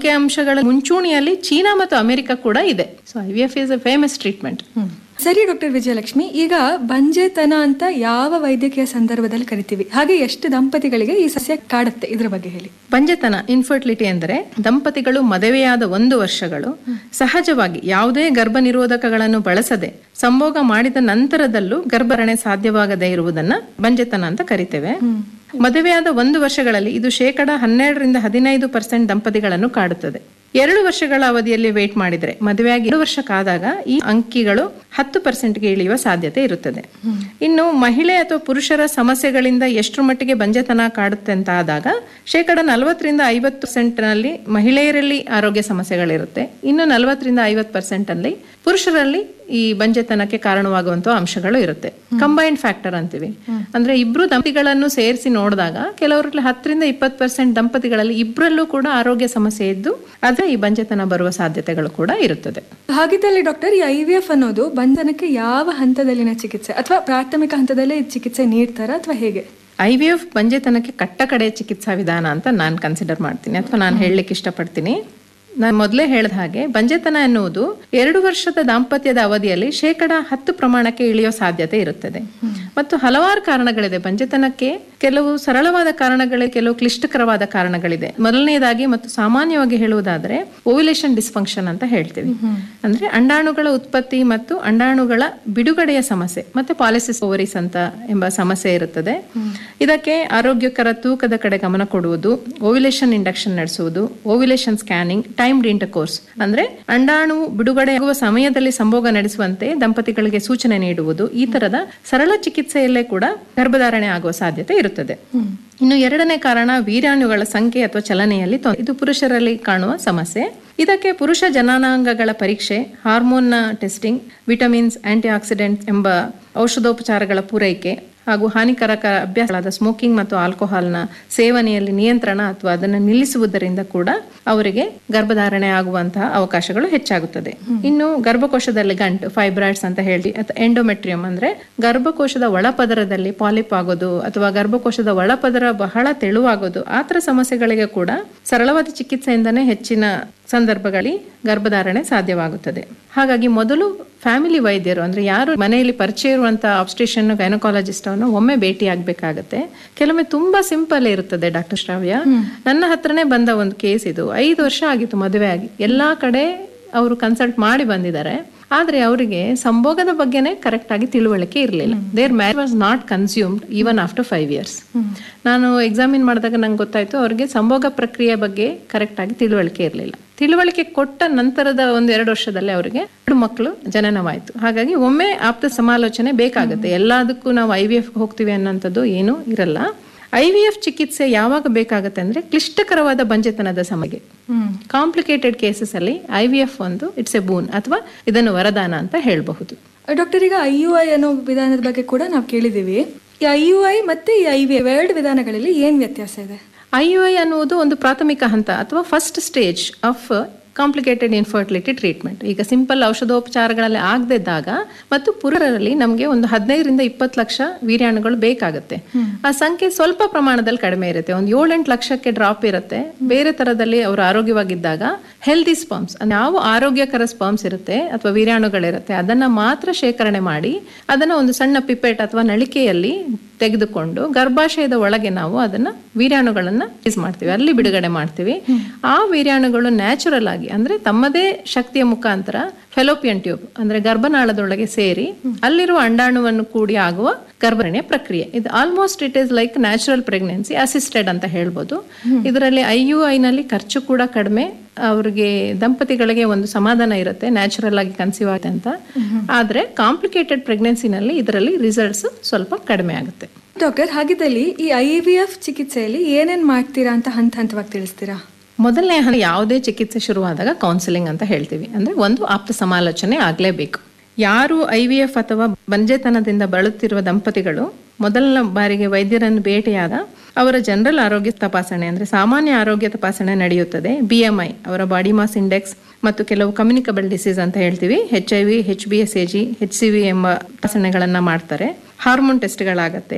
ಅಂಕಿಅಂಶಗಳ ಮುಂಚೂಣಿಯಲ್ಲಿ ಚೀನಾ ಮತ್ತು ಅಮೆರಿಕ ಕೂಡ ಇದೆ. So IVF is a famous treatment. ಸರಿ ಡಾಕ್ಟರ್ ವಿಜಯಲಕ್ಷ್ಮಿ, ಈಗ ಬಂಜೆತನ ಅಂತ ಯಾವ ವೈದ್ಯಕೀಯ ಸಂದರ್ಭದಲ್ಲಿ ಕರಿತೀವಿ, ಹಾಗೆ ಎಷ್ಟು ದಂಪತಿಗಳಿಗೆ ಈ ಸಸ್ಯ ಕಾಡುತ್ತೆ, ಇದ್ರ ಬಗ್ಗೆ ಹೇಳಿ. ಬಂಜೆತನ ಇನ್ಫರ್ಟಿಲಿಟಿ ಅಂದರೆ ದಂಪತಿಗಳು ಮದುವೆಯಾದ 1 ವರ್ಷಗಳು ಸಹಜವಾಗಿ ಯಾವುದೇ ಗರ್ಭ ನಿರೋಧಕಗಳನ್ನು ಬಳಸದೆ ಸಂಭೋಗ ಮಾಡಿದ ನಂತರದಲ್ಲೂ ಗರ್ಭಧಾರಣೆ ಸಾಧ್ಯವಾಗದೇ ಇರುವುದನ್ನ ಬಂಜೆತನ ಅಂತ ಕರಿತೇವೆ. ಮದುವೆಯಾದ 1 ವರ್ಷಗಳಲ್ಲಿ ಇದು 12-15% ದಂಪತಿಗಳನ್ನು ಕಾಡುತ್ತದೆ. 2 ವರ್ಷಗಳ ಅವಧಿಯಲ್ಲಿ ವೇಟ್ ಮಾಡಿದ್ರೆ, ಮದುವೆಯಾಗಿ 2 ವರ್ಷಕ್ಕಾದಾಗ ಈ ಅಂಕಿಗಳು 10%ಗೆ ಇಳಿಯುವ ಸಾಧ್ಯತೆ ಇರುತ್ತದೆ. ಇನ್ನು ಮಹಿಳೆ ಅಥವಾ ಪುರುಷರ ಸಮಸ್ಯೆಗಳಿಂದ ಎಷ್ಟರ ಮಟ್ಟಿಗೆ ಬಂಜೆತನ ಕಾಡುತ್ತೆ ಅಂತ ಆದಾಗ 40-50% ನಲ್ಲಿ ಮಹಿಳೆಯರಲ್ಲಿ ಆರೋಗ್ಯ ಸಮಸ್ಯೆಗಳಿರುತ್ತೆ. ಇನ್ನು 40-50% ಅಲ್ಲಿ ಪುರುಷರಲ್ಲಿ ಈ ಬಂಜೆತನಕ್ಕೆ ಕಾರಣವಾಗುವಂತಹ ಅಂಶಗಳು ಇರುತ್ತೆ. ಕಂಬೈನ್ಡ್ ಫ್ಯಾಕ್ಟರ್ ಅಂತೀವಿ. ಅಂದ್ರೆ ಇಬ್ರು ದಂಪತಿಗಳನ್ನು ಸೇರಿಸಿ ನೋಡಿದಾಗ ಕೆಲವರಲ್ಲಿ 10-20% ದಂಪತಿಗಳಲ್ಲಿ ಇಬ್ಬರಲ್ಲೂ ಕೂಡ ಆರೋಗ್ಯ ಸಮಸ್ಯೆ ಇದ್ದು ಆದ್ರೆ ಈ ಬಂಜೆತನ ಬರುವ ಸಾಧ್ಯತೆಗಳು ಕೂಡ ಇರುತ್ತದೆ. ಹಾಗಿದ್ದಲ್ಲಿ ಡಾಕ್ಟರ್, ಈ IVF ಅನ್ನೋದು ಬಂಧನಕ್ಕೆ ಯಾವ ಹಂತದಲ್ಲಿನ ಚಿಕಿತ್ಸೆ, ಅಥವಾ ಪ್ರಾಥಮಿಕ ಹಂತದಲ್ಲೇ ಚಿಕಿತ್ಸೆ ನೀಡ್ತಾರ ಅಥವಾ ಹೇಗೆ? IVF ಬಂಜೆತನಕ್ಕೆ ಕಟ್ಟಕಡೆಯ ಚಿಕಿತ್ಸಾ ವಿಧಾನ ಅಂತ ನಾನು ಕನ್ಸಿಡರ್ ಮಾಡ್ತೀನಿ, ಅಥವಾ ನಾನು ಹೇಳಲಿಕ್ಕೆ ಇಷ್ಟಪಡ್ತೀನಿ. ನಾನು ಮೊದಲೇ ಹೇಳಿದ ಹಾಗೆ ಬಂಜೆತನ ಎನ್ನುವುದು 2 ವರ್ಷದ ದಾಂಪತ್ಯದ ಅವಧಿಯಲ್ಲಿ 10% ಪ್ರಮಾಣಕ್ಕೆ ಇಳಿಯೋ ಸಾಧ್ಯತೆ ಇರುತ್ತದೆ. ಮತ್ತು ಹಲವಾರು ಕಾರಣಗಳಿದೆ ಬಂಜೆತನಕ್ಕೆ. ಕೆಲವು ಸರಳವಾದ ಕಾರಣಗಳೇ, ಕೆಲವು ಕ್ಲಿಷ್ಟಕರವಾದ ಕಾರಣಗಳಿದೆ. ಮೊದಲನೇದಾಗಿ ಮತ್ತು ಸಾಮಾನ್ಯವಾಗಿ ಹೇಳುವುದಾದ್ರೆ ಓವ್ಯುಲೇಷನ್ ಡಿಸ್ಫಂಕ್ಷನ್ ಅಂತ ಹೇಳ್ತೀವಿ. ಅಂದ್ರೆ ಅಂಡಾಣುಗಳ ಉತ್ಪತ್ತಿ ಮತ್ತು ಅಂಡಾಣುಗಳ ಬಿಡುಗಡೆಯ ಸಮಸ್ಯೆ, ಮತ್ತೆ ಪಾಲಿಸಿಸ್ ಓವರೀಸ್ ಅಂತ ಎಂಬ ಸಮಸ್ಯೆ ಇರುತ್ತದೆ. ಇದಕ್ಕೆ ಆರೋಗ್ಯಕರ ತೂಕದ ಕಡೆ ಗಮನ ಕೊಡುವುದು, ಓವ್ಯುಲೇಷನ್ ಇಂಡಕ್ಷನ್ ನಡೆಸುವುದು, ಓವ್ಯುಲೇಷನ್ ಸ್ಕ್ಯಾನಿಂಗ್, ಟೈಮ್ಡ್ ಇಂಟರ್ಕೋರ್ಸ್ ಅಂದ್ರೆ ಅಂಡಾಣು ಬಿಡುಗಡೆಯಾಗುವ ಸಮಯದಲ್ಲಿ ಸಂಭೋಗ ನಡೆಸುವಂತೆ ದಂಪತಿಗಳಿಗೆ ಸೂಚನೆ ನೀಡುವುದು, ಈ ತರದ ಸರಳ ಚಿಕಿತ್ಸೆಯಲ್ಲೇ ಕೂಡ ಗರ್ಭಧಾರಣೆ ಆಗುವ ಸಾಧ್ಯತೆ ಇರುತ್ತದೆ. ಇನ್ನು 2ನೇ ಕಾರಣ ವೀರ್ಯಾಣುಗಳ ಸಂಖ್ಯೆ ಅಥವಾ ಚಲನೆಯಲ್ಲಿ ಇದು ಪುರುಷರಲ್ಲಿ ಕಾಣುವ ಸಮಸ್ಯೆ. ಇದಕ್ಕೆ ಪುರುಷ ಜನನಾಂಗಗಳ ಪರೀಕ್ಷೆ, ಹಾರ್ಮೋನ್ನ ಟೆಸ್ಟಿಂಗ್, ವಿಟಮಿನ್ಸ್, ಆಂಟಿ ಆಕ್ಸಿಡೆಂಟ್ ಎಂಬ ಔಷಧೋಪಚಾರಗಳ ಪೂರೈಕೆ ಹಾಗೂ ಹಾನಿಕಾರಕ ಅಭ್ಯಾಸಗಳಾದ ಸ್ಮೋಕಿಂಗ್ ಮತ್ತು ಆಲ್ಕೋಹಾಲ್ನ ಸೇವನೆಯಲ್ಲಿ ನಿಯಂತ್ರಣ ಅಥವಾ ಅದನ್ನು ನಿಲ್ಲಿಸುವುದರಿಂದ ಕೂಡ ಅವರಿಗೆ ಗರ್ಭಧಾರಣೆ ಆಗುವಂತಹ ಅವಕಾಶಗಳು ಹೆಚ್ಚಾಗುತ್ತದೆ. ಇನ್ನು ಗರ್ಭಕೋಶದಲ್ಲಿ ಗಂಟು, ಫೈಬ್ರಾಯ್ಡ್ಸ್ ಅಂತ ಹೇಳಿ, ಅಥವಾ ಎಂಡೋಮೆಟ್ರಿಯಂ ಅಂದ್ರೆ ಗರ್ಭಕೋಶದ ಒಳಪದರದಲ್ಲಿ ಪಾಲಿಪ್ ಆಗೋದು ಅಥವಾ ಗರ್ಭಕೋಶದ ಒಳಪದರ ಬಹಳ ತೆಳುವಾಗೋದು, ಆ ಥರ ಸಮಸ್ಯೆಗಳಿಗೆ ಕೂಡ ಸರಳವಾದ ಚಿಕಿತ್ಸೆಯಿಂದನೇ ಹೆಚ್ಚಿನ ಸಂದರ್ಭಗಳಲ್ಲಿ ಗರ್ಭಧಾರಣೆ ಸಾಧ್ಯವಾಗುತ್ತದೆ. ಹಾಗಾಗಿ ಮೊದಲು ಫ್ಯಾಮಿಲಿ ವೈದ್ಯರು ಅಂದ್ರೆ ಯಾರು ಮನೆಯಲ್ಲಿ ಪರಿಚಯ ಇರುವಂತಹ ಆಬ್ಸ್ಟ್ರಿಷನ್, ಗೈನಕಾಲಜಿಸ್ಟ್ ಅನ್ನು ಒಮ್ಮೆ ಭೇಟಿ ಆಗ್ಬೇಕಾಗತ್ತೆ. ಕೆಲವೊಮ್ಮೆ ತುಂಬಾ ಸಿಂಪಲ್ ಇರುತ್ತದೆ. ಡಾಕ್ಟರ್ ಶ್ರಾವ್ಯ, ನನ್ನ ಹತ್ರನೇ ಬಂದ ಒಂದು ಕೇಸ್ ಇದು. 5 ವರ್ಷ ಆಗಿತ್ತು ಮದುವೆ ಆಗಿ, ಎಲ್ಲಾ ಕಡೆ ಅವರು ಕನ್ಸಲ್ಟ್ ಮಾಡಿ ಬಂದಿದ್ದಾರೆ. ಆದ್ರೆ ಅವರಿಗೆ ಸಂಭೋಗದ ಬಗ್ಗೆನೇ ಕರೆಕ್ಟ್ ಆಗಿ ತಿಳುವಳಿಕೆ ಇರಲಿಲ್ಲ. There marriage was not consumed even after 5 years. ನಾನು ಎಕ್ಸಾಮಿನ್ ಮಾಡಿದಾಗ ನಂಗೆ ಗೊತ್ತಾಯ್ತು ಅವರಿಗೆ ಸಂಭೋಗ ಪ್ರಕ್ರಿಯೆ ಬಗ್ಗೆ ಕರೆಕ್ಟ್ ಆಗಿ ತಿಳುವಳಿಕೆ ಇರಲಿಲ್ಲ. ತಿಳುವಳಿಕೆ ಕೊಟ್ಟ ನಂತರದ 1-2 ವರ್ಷದಲ್ಲಿ ಅವರಿಗೆ 2 ಮಕ್ಕಳು ಜನನವಾಯಿತು. ಹಾಗಾಗಿ ಒಮ್ಮೆ ಆಪ್ತ ಸಮಾಲೋಚನೆ ಬೇಕಾಗುತ್ತೆ. ಎಲ್ಲದಕ್ಕೂ ನಾವು IVF ಹೋಗ್ತೀವಿ ಅನ್ನೋಂಥದ್ದು ಏನೂ ಇರಲ್ಲ. IVF ಚಿಕಿತ್ಸೆ ಯಾವಾಗ ಬೇಕಾಗುತ್ತೆ ಅಂದ್ರೆ ಕ್ಲಿಷ್ಟಕರವಾದ ಬಂಜೆತನದ ಸಮಯಕ್ಕೆ. ಕಾಂಪ್ಲಿಕೇಟೆಡ್ ಕೇಸಸ್ ಅಲ್ಲಿ IVF ಒಂದು ಇಟ್ಸ್ ಎ ಬೂನ್ ಅಥವಾ ಇದನ್ನು ವರದಾನ ಅಂತ ಹೇಳಬಹುದು. ಡಾಕ್ಟರ್, ಈಗ IUI ಅನ್ನೋ ವಿಧಾನದ ಬಗ್ಗೆ ಕೂಡ ನಾವು ಕೇಳಿದೀವಿ. ಈ IUI ಮತ್ತೆ ಈ IVF 2 ವಿಧಾನಗಳಲ್ಲಿ ಏನ್ ವ್ಯತ್ಯಾಸ ಇದೆ? IUI ಅನ್ನುವುದು ಒಂದು ಪ್ರಾಥಮಿಕ ಹಂತ ಅಥವಾ first stage of complicated infertility treatment. ಈಗ ಸಿಂಪಲ್ ಔಷಧೋಪಚಾರಗಳಲ್ಲಿ ಆಗದಿದ್ದಾಗ ಮತ್ತು ಪುರುಷರಲ್ಲಿ ನಮಗೆ ಒಂದು 15-20 ಲಕ್ಷ ವೀರ್ಯಾಣುಗಳು ಬೇಕಾಗುತ್ತೆ. ಆ ಸಂಖ್ಯೆ ಸ್ವಲ್ಪ ಪ್ರಮಾಣದಲ್ಲಿ ಕಡಿಮೆ ಇರುತ್ತೆ, ಒಂದು 7-8 ಲಕ್ಷಕ್ಕೆ ಡ್ರಾಪ್ ಇರುತ್ತೆ. ಬೇರೆ ತರದಲ್ಲಿ ಅವರು ಆರೋಗ್ಯವಾಗಿದ್ದಾಗ ಹೆಲ್ದಿ ಸ್ಪರ್ಮ್ಸ್, ಯಾವ ಆರೋಗ್ಯಕರ ಸ್ಪರ್ಮ್ಸ್ ಇರುತ್ತೆ ಅಥವಾ ವೀರ್ಯಾಣುಗಳಿರುತ್ತೆ ಅದನ್ನ ಮಾತ್ರ ಶೇಖರಣೆ ಮಾಡಿ ಅದನ್ನ ಒಂದು ಸಣ್ಣ ಪಿಪೆಟ್ ಅಥವಾ ನಳಿಕೆಯಲ್ಲಿ ತೆಗೆದುಕೊಂಡು ಗರ್ಭಾಶಯದ ಒಳಗೆ ನಾವು ಅದನ್ನ ವೀರ್ಯಾಣುಗಳನ್ನ ಯೂಸ್ ಮಾಡ್ತೀವಿ, ಅಲ್ಲಿ ಬಿಡುಗಡೆ ಮಾಡ್ತೀವಿ. ಆ ವೀರ್ಯಾಣುಗಳು ನ್ಯಾಚುರಲ್ ಆಗಿ ಅಂದ್ರೆ ತಮ್ಮದೇ ಶಕ್ತಿಯ ಮುಖಾಂತರ ಫೆಲೋಪಿಯನ್ ಟ್ಯೂಬ್ ಅಂದ್ರೆ ಗರ್ಭನಾಳದೊಳಗೆ ಸೇರಿ ಅಲ್ಲಿರುವ ಅಂಡಾಣುವನ್ನು ಕೂಡಿ ಆಗುವ ಗರ್ಭಧಾರಣೆಯ ಪ್ರಕ್ರಿಯೆ. ಇದು almost it is like natural pregnancy assisted ಅಂತ ಹೇಳ್ಬೋದು. ಇದರಲ್ಲಿ IUI ನಲ್ಲಿ ಖರ್ಚು ಕೂಡ ಕಡಿಮೆ, ಅವ್ರಿಗೆ ದಂಪತಿಗಳಿಗೆ ಒಂದು ಸಮಾಧಾನ ಇರುತ್ತೆ, ನ್ಯಾಚುರಲ್ ಆಗಿ ಕನ್ಸೀವ್ ಆಗುತ್ತೆ ಅಂತ. ಆದ್ರೆ ಕಾಂಪ್ಲಿಕೇಟೆಡ್ ಪ್ರೆಗ್ನೆನ್ಸಿನಲ್ಲಿ ಇದರಲ್ಲಿ ರಿಸಲ್ಟ್ಸ್ ಸ್ವಲ್ಪ ಕಡಿಮೆ ಆಗುತ್ತೆ. ಡಾಕ್ಟರ್, ಹಾಗಿದ್ದಲ್ಲಿ ಈ IVF ಚಿಕಿತ್ಸೆಯಲ್ಲಿ ಏನೇನ್ ಮಾಡ್ತೀರಾ ಅಂತ ಹಂತವಾಗಿ ತಿಳಿಸ್ತೀರಾ? ಮೊದಲನೇ ಯಾವುದೇ ಚಿಕಿತ್ಸೆ ಶುರುವಾದಾಗ ಕೌನ್ಸಿಲಿಂಗ್ ಅಂತ ಹೇಳ್ತೀವಿ. ಅಂದ್ರೆ ಒಂದು ಆಪ್ತ ಸಮಾಲೋಚನೆ ಆಗ್ಲೇಬೇಕು. ಯಾರು IVF ಅಥವಾ ಬಂಜೆತನದಿಂದ ಬಳಲುತ್ತಿರುವ ದಂಪತಿಗಳು ಮೊದಲ ಬಾರಿಗೆ ವೈದ್ಯರನ್ನು ಭೇಟಿಯಾದ ಅವರ ಜನರಲ್ ಆರೋಗ್ಯ ತಪಾಸಣೆ ಅಂದ್ರೆ ಸಾಮಾನ್ಯ ಆರೋಗ್ಯ ತಪಾಸಣೆ ನಡೆಯುತ್ತದೆ. BMI, ಅವರ ಬಾಡಿ ಮಾಸ್ ಇಂಡೆಕ್ಸ್ ಮತ್ತು ಕೆಲವು ಕಮ್ಯುನಿಕಬಲ್ ಡಿಸೀಸ್ ಅಂತ ಹೇಳ್ತೀವಿ, HIV, HBsAg, HCV ಎಂಬ ತಪಾಸಣೆಗಳನ್ನ ಮಾಡ್ತಾರೆ. ಹಾರ್ಮೋನ್ ಟೆಸ್ಟ್ಗಳಾಗತ್ತೆ.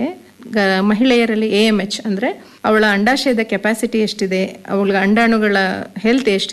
ಮಹಿಳೆಯರಲ್ಲಿ AMH ಅಂದ್ರೆ ಅವಳ ಅಂಡಾಶಯದ ಕೆಪಾಸಿಟಿ ಎಷ್ಟಿದೆ, ಅವಳ ಅಂಡಾಣುಗಳ ಹೆಲ್ತ್ ಎಷ್ಟಿದೆ